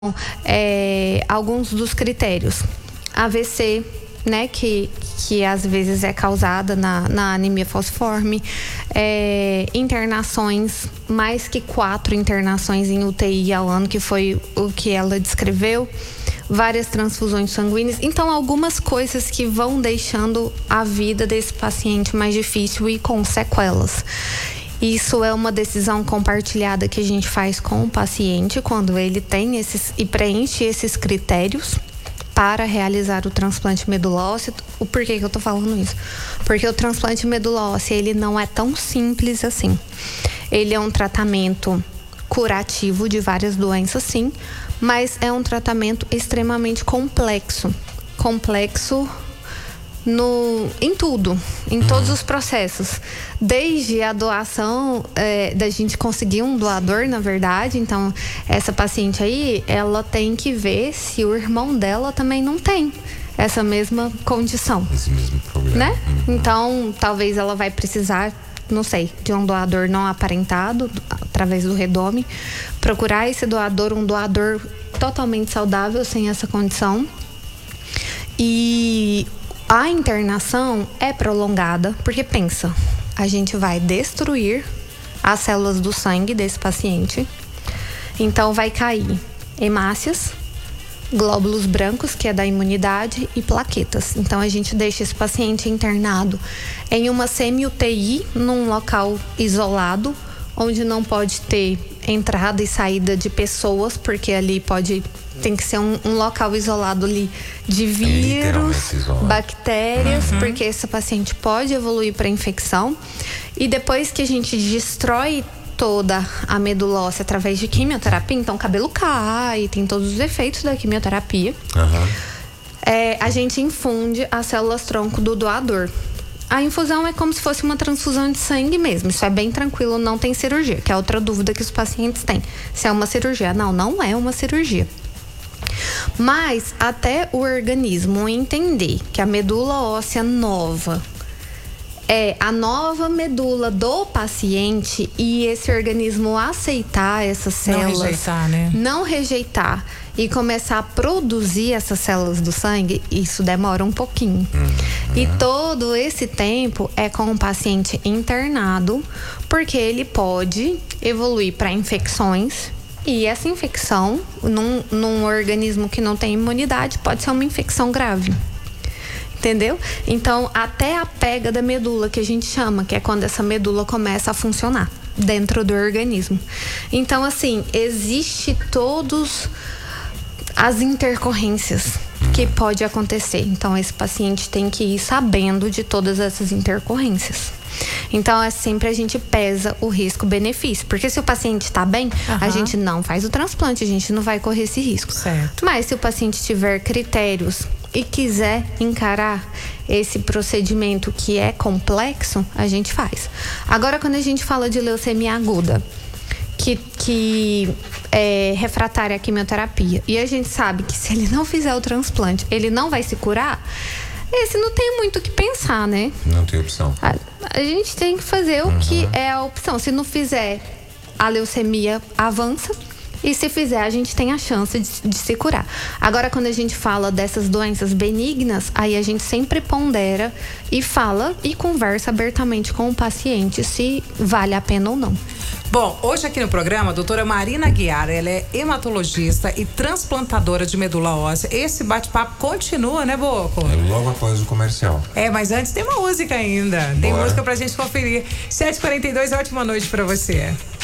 alguns dos critérios. AVC, né, que às vezes é causada na anemia falciforme, internações, mais que 4 internações em UTI ao ano, que foi o que ela descreveu, várias transfusões sanguíneas. Então, algumas coisas que vão deixando a vida desse paciente mais difícil e com sequelas. Isso é uma decisão compartilhada que a gente faz com o paciente quando ele tem esses e preenche esses critérios para realizar o transplante medula óssea. O porquê que eu tô falando isso? Porque o transplante medula óssea, ele não é tão simples assim. Ele é um tratamento curativo de várias doenças, sim, mas é um tratamento extremamente complexo. Complexo em tudo, em todos os processos, desde a doação, da gente conseguir um doador, na verdade. Então, essa paciente aí, ela tem que ver se o irmão dela também não tem essa mesma condição, esse mesmo problema, né? Então, talvez ela vai precisar, não sei, de um doador não aparentado, através do Redome, procurar esse doador, um doador totalmente saudável, sem essa condição. E a internação é prolongada, porque pensa, a gente vai destruir as células do sangue desse paciente. Então vai cair hemácias, glóbulos brancos, que é da imunidade, e plaquetas. Então a gente deixa esse paciente internado em uma semi-UTI, num local isolado, onde não pode ter entrada e saída de pessoas, porque ali tem que ser um local isolado ali de vírus, bactérias, porque esse paciente pode evoluir para infecção. E depois que a gente destrói toda a medula óssea através de quimioterapia, então o cabelo cai, tem todos os efeitos da quimioterapia, a gente infunde as células tronco do doador. A infusão é como se fosse uma transfusão de sangue mesmo. Isso é bem tranquilo, não tem cirurgia, que é outra dúvida que os pacientes têm. Se é uma cirurgia. Não, não é uma cirurgia. Mas até o organismo entender que a medula óssea nova é a nova medula do paciente, e esse organismo aceitar essas células, não rejeitar, né? Não rejeitar e começar a produzir essas células do sangue, isso demora um pouquinho. E todo esse tempo é com o paciente internado, porque ele pode evoluir para infecções. E essa infecção, num organismo que não tem imunidade, pode ser uma infecção grave. Entendeu? Então, até a pega da medula, que a gente chama, que é quando essa medula começa a funcionar dentro do organismo. Então, assim, existe todos as intercorrências que pode acontecer. Então, esse paciente tem que ir sabendo de todas essas intercorrências. Então, sempre a gente pesa o risco-benefício. Porque se o paciente está bem, a gente não faz o transplante, a gente não vai correr esse risco. Certo. Mas se o paciente tiver critérios e quiser encarar esse procedimento que é complexo, a gente faz. Agora, quando a gente fala de leucemia aguda, que é refratária à quimioterapia, e a gente sabe que se ele não fizer o transplante, ele não vai se curar, esse não tem muito o que pensar, né? Não tem opção. A gente tem que fazer o que é a opção. Se não fizer, a leucemia avança. E se fizer, a gente tem a chance de se curar. Agora, quando a gente fala dessas doenças benignas, aí a gente sempre pondera e fala e conversa abertamente com o paciente se vale a pena ou não. Bom, hoje aqui no programa, a doutora Marina Aguiar, ela é hematologista e transplantadora de medula óssea. Esse bate-papo continua, né, Boco? É logo após o comercial. Mas antes tem uma música ainda. Tem música pra gente conferir. 7h42, ótima noite pra você.